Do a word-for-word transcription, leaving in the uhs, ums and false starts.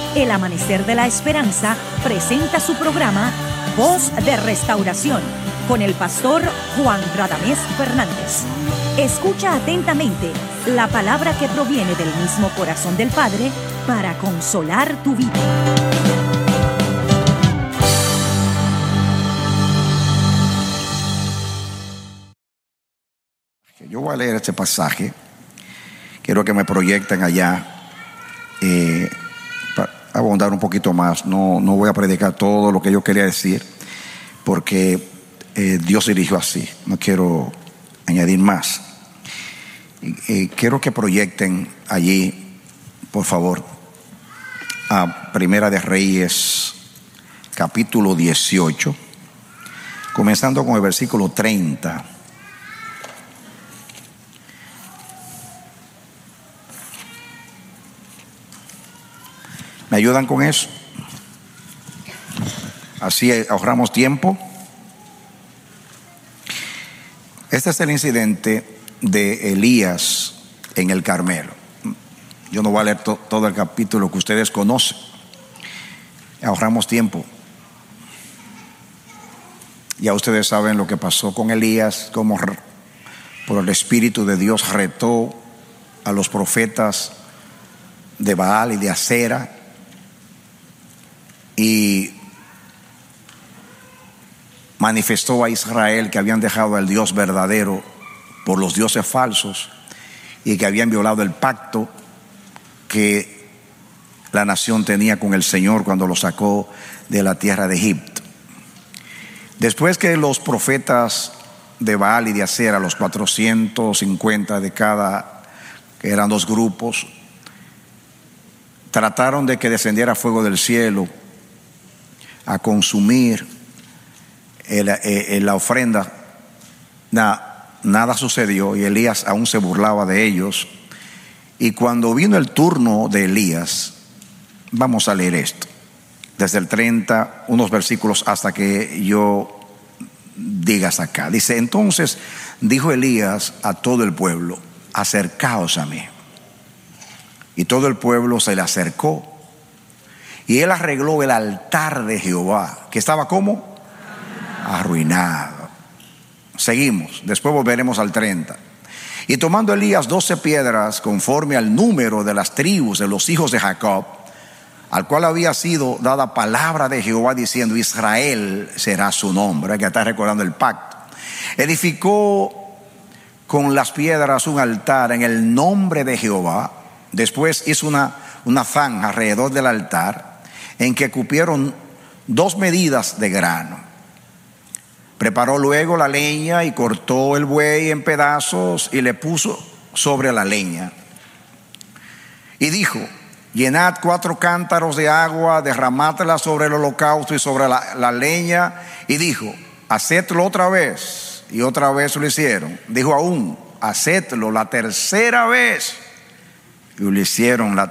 El Amanecer de la Esperanza presenta su programa Voz de Restauración con el pastor Juan Radamés Fernández. Escucha atentamente la palabra que proviene del mismo corazón del Padre para consolar tu vida. Yo voy a leer este pasaje. Quiero que me proyecten allá. Eh, para abundar un poquito más. No, no voy a predicar todo lo que yo quería decir, porque eh, Dios dirigió así. No quiero añadir más. Eh, quiero que proyecten allí, por favor, a Primera de Reyes, capítulo dieciocho, comenzando con el versículo treinta. ¿Me ayudan con eso? Así ahorramos tiempo. Este es el incidente de Elías en el Carmelo. Yo no voy a leer to- todo el capítulo que ustedes conocen. Ahorramos tiempo. Ya ustedes saben lo que pasó con Elías, cómo por el Espíritu de Dios retó a los profetas de Baal y de Acera, y manifestó a Israel que habían dejado al Dios verdadero por los dioses falsos y que habían violado el pacto que la nación tenía con el Señor cuando lo sacó de la tierra de Egipto. Después que los profetas de Baal y de Acera, los cuatrocientos cincuenta de cada, que eran dos grupos, trataron de que descendiera fuego del cielo a consumir el, el, la ofrenda, Na, nada sucedió, y Elías aún se burlaba de ellos. Y cuando vino el turno de Elías, vamos a leer esto desde el treinta, unos versículos hasta que yo digas acá. Dice: entonces dijo Elías a todo el pueblo: acercaos a mí. Y todo el pueblo se le acercó, y él arregló el altar de Jehová, que estaba como arruinado. Seguimos, después volveremos al treinta. Y tomando Elías doce piedras conforme al número de las tribus de los hijos de Jacob, al cual había sido dada palabra de Jehová diciendo: Israel será su nombre, que está recordando el pacto, edificó con las piedras un altar en el nombre de Jehová. Después hizo una, una zanja alrededor del altar, en que cupieron dos medidas de grano. Preparó luego la leña y cortó el buey en pedazos y le puso sobre la leña. Y dijo: llenad cuatro cántaros de agua, derramádla sobre el holocausto y sobre la, la leña. Y dijo: hacedlo otra vez. Y otra vez lo hicieron. Dijo aún: hacedlo la tercera vez. Y lo hicieron la